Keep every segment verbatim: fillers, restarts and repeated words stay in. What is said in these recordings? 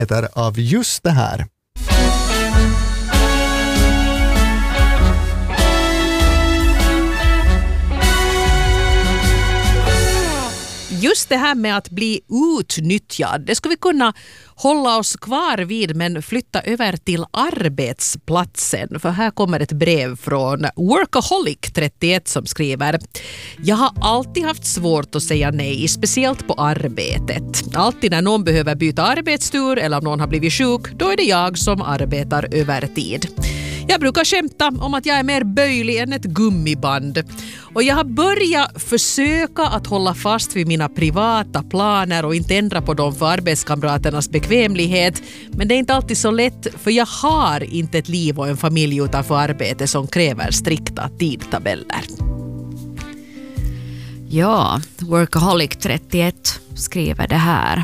erfarenheter av just det här. Just det här med att bli utnyttjad, det ska vi kunna hålla oss kvar vid men flytta över till arbetsplatsen. För här kommer ett brev från Workaholic trettioett som skriver: Jag har alltid haft svårt att säga nej, speciellt på arbetet. Alltid när någon behöver byta arbetstur eller om någon har blivit sjuk, då är det jag som arbetar övertid. Jag brukar skämta om att jag är mer böjlig än ett gummiband. Och jag har börjat försöka att hålla fast vid mina privata planer och inte ändra på dem för arbetskamraternas bekvämlighet. Men det är inte alltid så lätt, för jag har inte ett liv och en familj utanför arbete som kräver strikta tidtabeller. Ja, Workaholic trettioett skriver det här.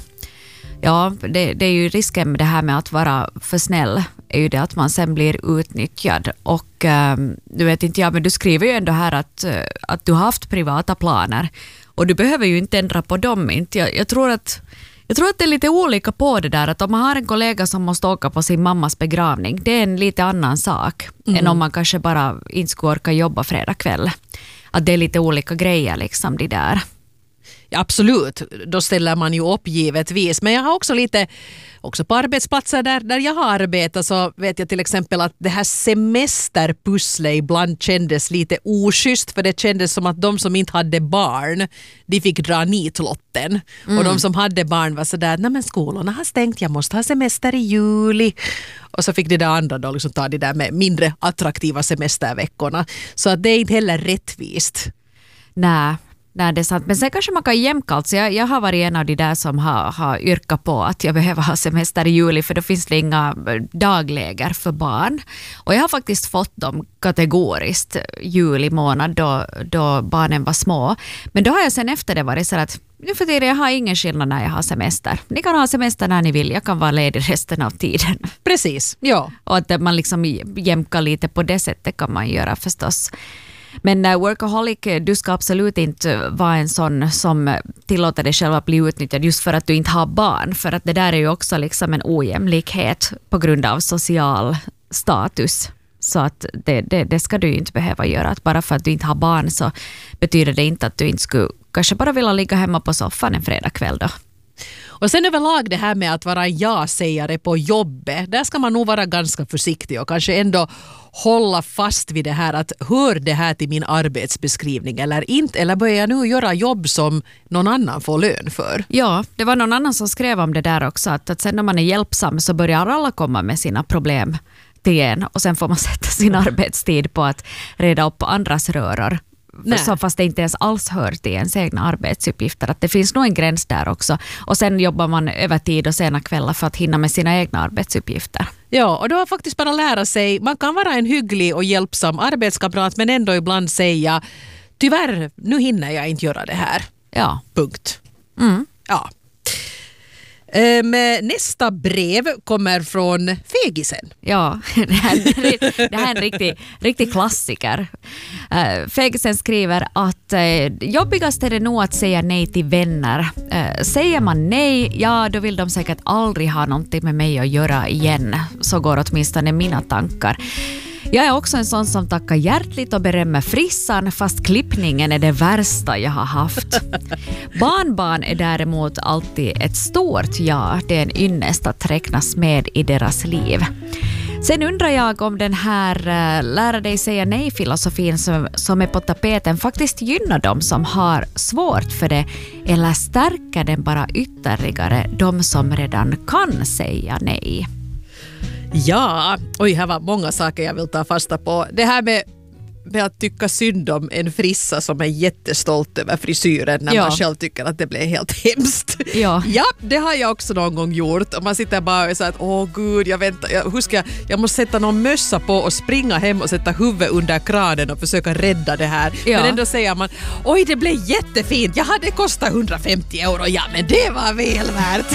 Ja, det, det är ju risken med det här med att vara för snäll är ju det att man sen blir utnyttjad. Och um, du vet inte jag, men du skriver ju ändå här att, uh, att du har haft privata planer och du behöver ju inte ändra på dem. Inte. Jag, jag, tror att, jag tror att det är lite olika på det där, att om man har en kollega som måste åka på sin mammas begravning, det är en lite annan sak mm. än om man kanske bara inte ska orka jobba fredag kväll. Att det är lite olika grejer liksom det där. Ja, absolut, då ställer man ju upp givetvis. Men jag har också lite, också på arbetsplatser där, där jag har arbetat så vet jag till exempel att det här semesterpusslet ibland kändes lite oschysst, för det kändes som att de som inte hade barn, de fick dra nitlotten. Mm. Och de som hade barn var sådär, nej men skolorna har stängt, jag måste ha semester i juli. Och så fick det där andra då liksom ta det där med mindre attraktiva semesterveckorna. Så att det är inte heller rättvist. Nej. Nej, det är sant. Men sen kanske man kan jämka. Alltså jag, jag har varit en av de där som har, har yrkat på att jag behöver ha semester i juli, för då finns det inga dagläger för barn. Och jag har faktiskt fått dem kategoriskt juli månad då, då barnen var små. Men då har jag sen efter det varit så att nu för tiden jag har ingen skillnad när jag har semester. Ni kan ha semester när ni vill. Jag kan vara ledig resten av tiden. Precis, ja. Och att man liksom jämkar lite på det sättet kan man göra förstås. Men uh, workaholic, du ska absolut inte vara en sån som tillåter dig själv att bli utnyttjad just för att du inte har barn. För att det där är ju också liksom en ojämlikhet på grund av social status. Så att det, det, det ska du inte behöva göra. Att bara för att du inte har barn så betyder det inte att du inte skulle kanske bara vilja ligga hemma på soffan en fredagkväll då. Och sen överlag det här med att vara en ja-sägare på jobbet, där ska man nog vara ganska försiktig och kanske ändå hålla fast vid det här att hör det här till min arbetsbeskrivning eller inte, eller börjar jag nu göra jobb som någon annan får lön för. Ja, det var någon annan som skrev om det där också, att, att sen när man är hjälpsam så börjar alla komma med sina problem till en och sen får man sätta sin arbetstid på att reda upp andras röror. Så fast det inte ens alls hör till ens egna arbetsuppgifter. Att det finns nog en gräns där också. Och sen jobbar man över tid och sena kvällar för att hinna med sina egna arbetsuppgifter. Ja, och då har faktiskt bara lära sig, man kan vara en hygglig och hjälpsam arbetskamrat men ändå ibland säga, tyvärr, nu hinner jag inte göra det här. Ja. Punkt. Mm. Ja. Um, nästa brev kommer från Fegisen. Ja, det här, det här är en riktig, riktig klassiker. Uh, Fegisen skriver att uh, jobbigast är det nog att säga nej till vänner. Uh, säger man nej, ja då vill de säkert aldrig ha någonting med mig att göra igen. Så går åtminstone mina tankar. Jag är också en sån som tackar hjärtligt och berömmer frissan, fast klippningen är det värsta jag har haft. Barnbarn är däremot alltid ett stort ja. Det är en ynnest att räknas med i deras liv. Sen undrar jag om den här uh, lära dig säga nej-filosofin som, som är på tapeten faktiskt gynnar dem som har svårt för det, eller stärker den bara ytterligare de som redan kan säga nej. Ja, oj, här var många saker jag vill ta fasta på. Det här med, med att tycka synd om en frissa som är jättestolt över frisyren när ja. man själv tycker att det blev helt hemskt. Ja. ja, det har jag också någon gång gjort. Och man sitter bara och säger att åh gud, jag väntar, jag, hur ska jag, jag måste sätta någon mössa på och springa hem och sätta huvudet under kranen och försöka rädda det här. Ja. Men ändå säger man, oj det blev jättefint, jag hade kostat hundrafemtio euro, ja men det var väl värt.